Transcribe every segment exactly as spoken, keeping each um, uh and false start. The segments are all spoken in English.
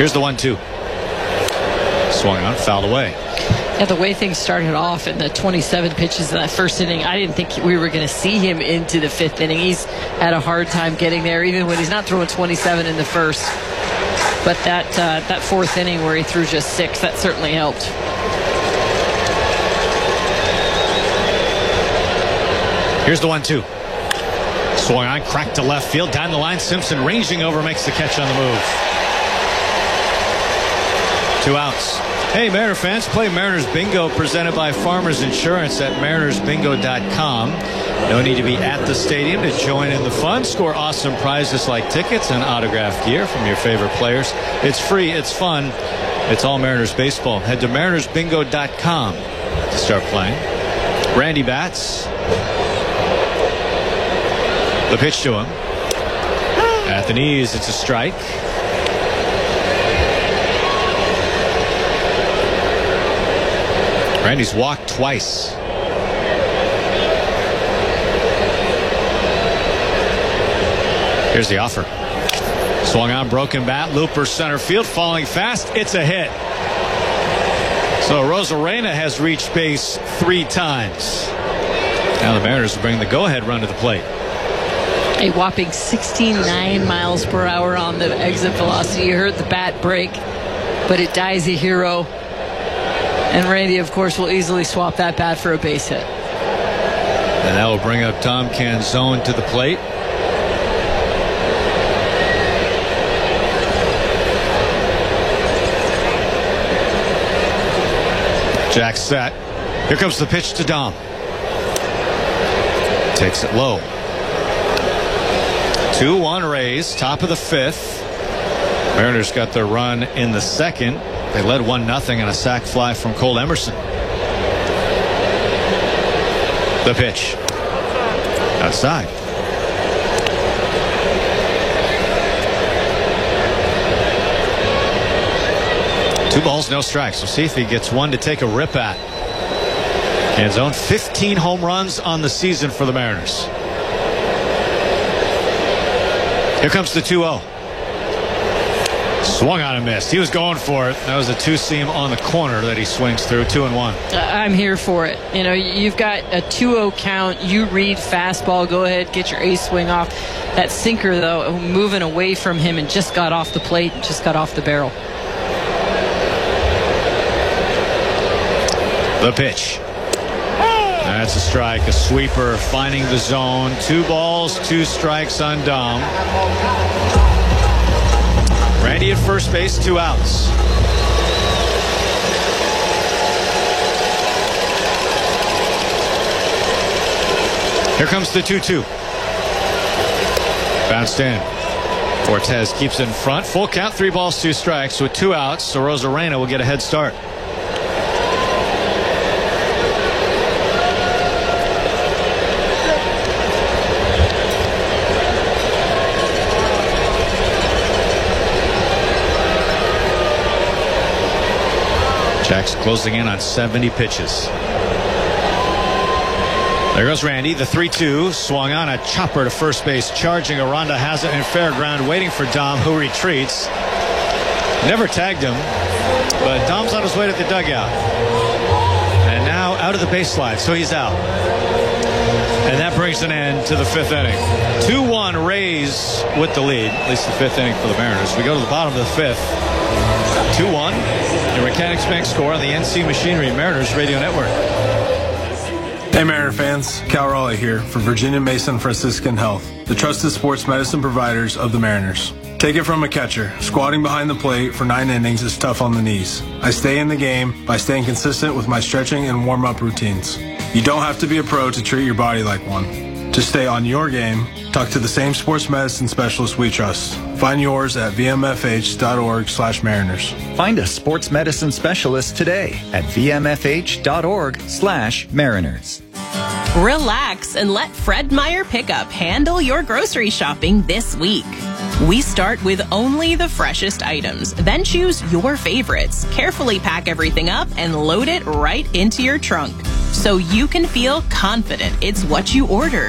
Here's the one two. Swung on, fouled away. Yeah, the way things started off in the twenty-seven pitches in that first inning, I didn't think we were going to see him into the fifth inning. He's had a hard time getting there, even when he's not throwing twenty-seven in the first. But that uh, that fourth inning where he threw just six, that certainly helped. Here's the one two. Swung on, cracked to left field, down the line. Simpson ranging over, makes the catch on the move. Two outs. Hey, Mariner fans, play Mariners Bingo presented by Farmers Insurance at mariners bingo dot com. No need to be at the stadium to join in the fun. Score awesome prizes like tickets and autographed gear from your favorite players. It's free, it's fun, it's all Mariners baseball. Head to mariners bingo dot com to start playing. Randy bats. The pitch to him. At the knees, it's a strike. Randy's walked twice. Here's the offer. Swung on, broken bat, looper center field, falling fast. It's a hit. So Rosarena has reached base three times. Now the Mariners will bring the go-ahead run to the plate. A whopping sixty-nine miles per hour on the exit velocity. You heard the bat break, but it dies a hero. And Randy, of course, will easily swap that bat for a base hit. And that will bring up Tom Canzone to the plate. Jack set. Here comes the pitch to Dom. Takes it low. two one Rays, top of the fifth. Mariners got their run in the second. They led one nothing on a sac fly from Cole Emerson. The pitch. Outside. Two balls, no strikes. We'll see if he gets one to take a rip at. Canzone, fifteen home runs on the season for the Mariners. Here comes the two oh. Swung on and missed. He was going for it. That was a two-seam on the corner that he swings through. Two and one. I'm here for it. You know, you've got a two oh count. You read fastball. Go ahead, get your ace swing off. That sinker, though, moving away from him and just got off the plate, just got off the barrel. The pitch. That's a strike. A sweeper finding the zone. Two balls, two strikes on Dom. Randy at first base, two outs. Here comes the two two. Bounced in. Cortez keeps it in front. Full count, three balls, two strikes with two outs. So Rosarena will get a head start. Jack's closing in on seventy pitches. There goes Randy, the three two. Swung on, a chopper to first base. Charging, Aranda has it in fair ground, waiting for Dom, who retreats. Never tagged him, but Dom's on his way to the dugout. And now out of the baseline, so he's out. And that brings an end to the fifth inning. two one Rays with the lead, at least the fifth inning for the Mariners. We go to the bottom of the fifth. two one. Your Mechanics Bank score on the N C Machinery Mariners Radio Network. Hey Mariner fans, Cal Raleigh here for Virginia Mason Franciscan Health, the trusted sports medicine providers of the Mariners. Take it from a catcher. Squatting behind the plate for nine innings is tough on the knees. I stay in the game by staying consistent with my stretching and warm-up routines. You don't have to be a pro to treat your body like one. To stay on your game, talk to the same sports medicine specialist we trust. Find yours at v m f h dot org slash mariners. Find a sports medicine specialist today at v m f h dot org slash mariners. Relax and let Fred Meyer Pickup handle your grocery shopping this week. We start with only the freshest items, then choose your favorites. Carefully pack everything up and load it right into your trunk so you can feel confident it's what you ordered.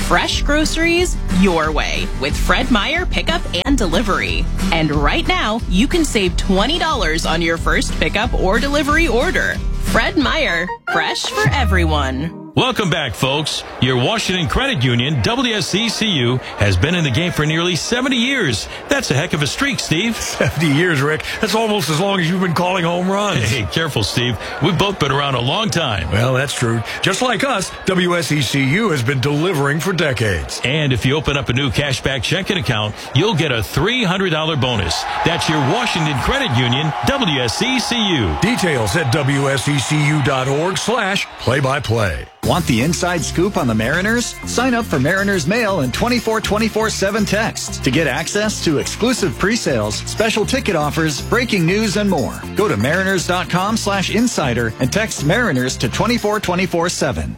fresh groceries your way with Fred Meyer Pickup and Delivery. And right now, you can save twenty dollars on your first pickup or delivery order. Fred Meyer, fresh for everyone. Welcome back, folks. Your Washington Credit Union, W S E C U, has been in the game for nearly seventy years. That's a heck of a streak, Steve. seventy years, Rick. That's almost as long as you've been calling home runs. Hey, careful, Steve. We've both been around a long time. Well, that's true. Just like us, W S E C U has been delivering for decades. And if you open up a new cashback checking account, you'll get a three hundred dollars bonus. That's your Washington Credit Union, W S E C U. Details at W S E C U dot org slash play-by-play. Want the inside scoop on the Mariners? Sign up for Mariners Mail and twenty-four twenty-four seven text to get access to exclusive pre-sales, special ticket offers, breaking news, and more. Go to mariners dot com slash insider and text Mariners to twenty-four twenty-four seven.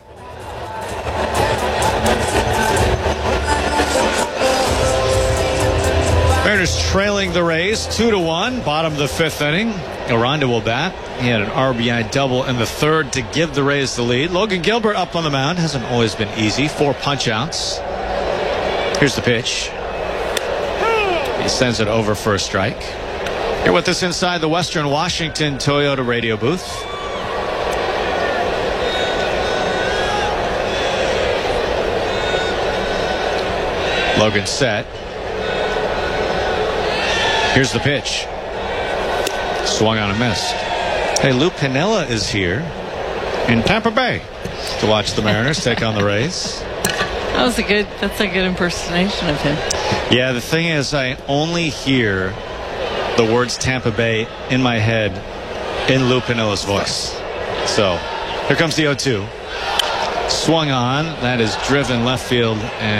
Mariners trailing the Rays two to one, bottom of the fifth inning. Aranda will bat. He had an R B I double in the third to give the Rays the lead. Logan Gilbert up on the mound. Hasn't always been easy. Four punch outs. Here's the pitch. He sends it over for a strike. Here with us inside the Western Washington Toyota radio booth, Logan set. Here's the pitch. Swung on and missed. Hey, Lou Piniella is here in Tampa Bay to watch the Mariners take on the Rays. That was a good, that's a good impersonation of him. Yeah, the thing is, I only hear the words Tampa Bay in my head in Lou Piniella's voice. So, here comes the oh two. Swung on. That is driven left field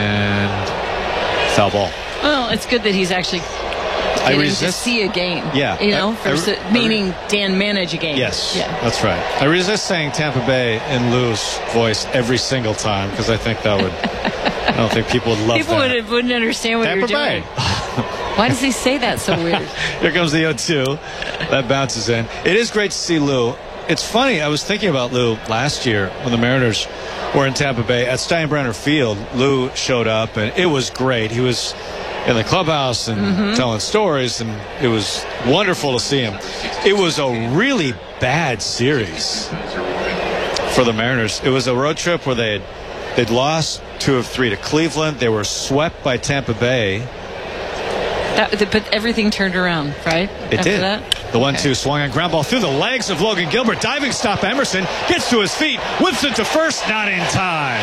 and foul ball. Well, it's good that he's actually I getting resist. to see a game. Yeah. You know, I- I versus, re- I re- meaning Dan manage a game. Yes, Yeah. that's right. I resist saying Tampa Bay in Lou's voice every single time because I think that would, I don't think people would love People that. would, wouldn't understand what Tampa you're doing. Bay. Why does he say that so weird? Here comes the oh two. That bounces in. It is great to see Lou. It's funny, I was thinking about Lou last year when the Mariners were in Tampa Bay at Steinbrenner Field. Lou showed up and it was great. He was in the clubhouse and mm-hmm. telling stories, and it was wonderful to see him. It was a really bad series for the Mariners. It was a road trip where they had, they'd lost two of three to Cleveland. They were swept by Tampa Bay. That, but everything turned around, right? It After did. That? The one two Okay. swung on ground ball through the legs of Logan Gilbert. Diving stop. Emerson gets to his feet, whips it to first, not in time.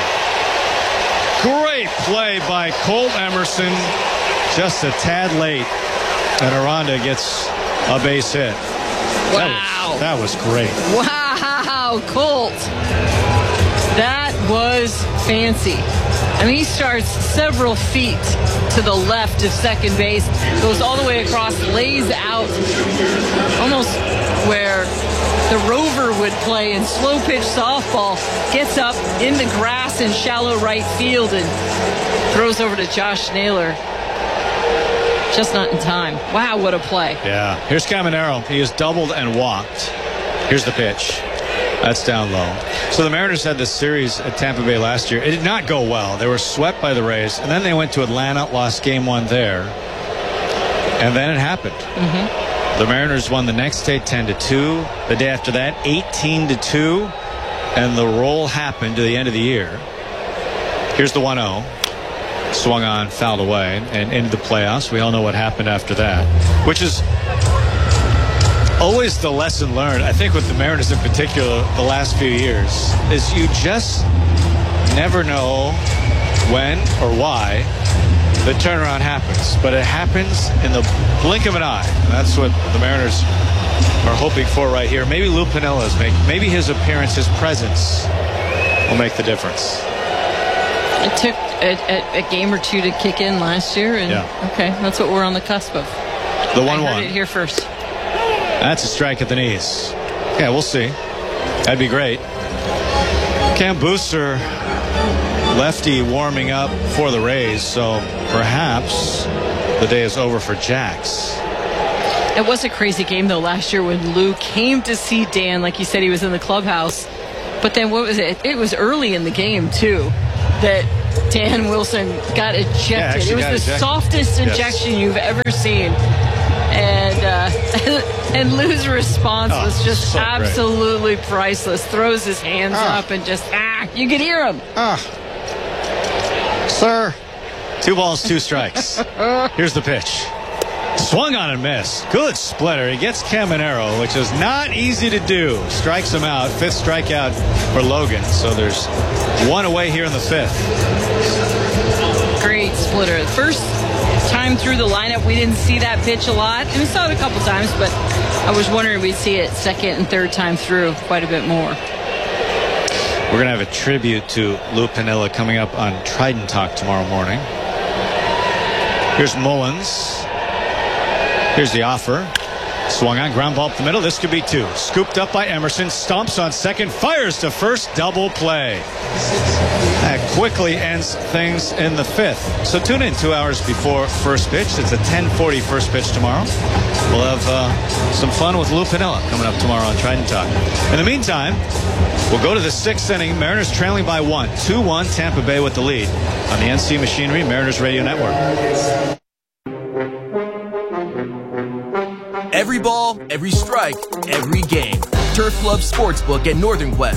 Great play by Colt Emerson. Just a tad late, and Aranda gets a base hit. Wow. That was, that was great. Wow, Colt. That was fancy. I mean, he starts several feet to the left of second base, goes all the way across, lays out almost where the Rover would play in slow pitch softball, gets up in the grass in shallow right field and throws over to Josh Naylor. Just not in time. Wow, what a play. Yeah. Here's Caminero. He is doubled and walked. Here's the pitch. That's down low. So the Mariners had this series at Tampa Bay last year. It did not go well. They were swept by the Rays, and then they went to Atlanta, lost game one there, and then it happened. Mm-hmm. The Mariners won the next day ten to two. The day after that, eighteen to two, and the roll happened to the end of the year. Here's the one oh. Swung on, fouled away, and into the playoffs. We all know what happened after that, which is always the lesson learned, I think, with the Mariners in particular the last few years, is you just never know when or why the turnaround happens. But it happens in the blink of an eye. And that's what the Mariners are hoping for right here. Maybe Lou Piniella is making, maybe his appearance, his presence will make the difference. It took a, a, a game or two to kick in last year, and Yeah. okay, that's what we're on the cusp of. The I one heard one. it here first. That's a strike at the knees. Yeah, we'll see. That'd be great. Cam Booster, lefty, warming up for the Rays, so perhaps the day is over for Jax. It was a crazy game, though, last year when Lou came to see Dan. Like you said, he was in the clubhouse. But then what was it? It was early in the game, too, that Dan Wilson got ejected. Yeah, it was the ejected. softest Yes. injection you've ever seen. And uh, and Lou's response Oh, was just so great. absolutely priceless. Throws his hands Ah. up and just, ah, you could hear him. Ah. Sir. Two balls, two strikes. Here's the pitch. Swung on and missed. Good splitter. He gets Caminero, which is not easy to do. Strikes him out. Fifth strikeout for Logan. So there's one away here in the fifth. Great splitter. The first time through the lineup, we didn't see that pitch a lot. And we saw it a couple times, but I was wondering we'd see it second and third time through quite a bit more. We're going to have a tribute to Lou Piniella coming up on Trident Talk tomorrow morning. Here's Mullins. Here's the offer. Swung on, ground ball up the middle. This could be two. Scooped up by Emerson. Stomps on second. Fires to first. Double play. That quickly ends things in the fifth. So tune in two hours before first pitch. It's a ten forty first pitch tomorrow. We'll have uh, some fun with Lou Piniella coming up tomorrow on Trident Talk. In the meantime, we'll go to the sixth inning. Mariners trailing by one. two one Tampa Bay with the lead on the N C Machinery Mariners Radio Network. Every ball, every strike, every game. Turf Club Sportsbook at Northern West.